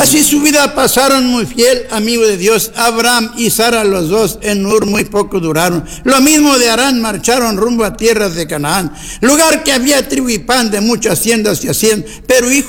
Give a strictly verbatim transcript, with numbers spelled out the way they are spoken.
Así su vida pasaron muy fiel, amigo de Dios. Abraham y Sara, los dos en Ur, muy poco duraron. Lo mismo de Harán, marcharon rumbo a tierras de Canaán, lugar que había trigo y pan, de muchas haciendas se hacían, pero hijo